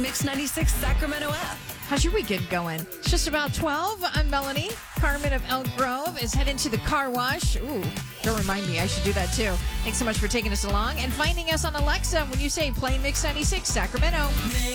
Mix 96 Sacramento app. How's your weekend going? It's just about 12. I'm Melanie. Carmen of Elk Grove is heading to the car wash. Ooh, don't remind me. I should do that too. Thanks so much for taking us along and finding us on Alexa when you say play Mix 96 Sacramento.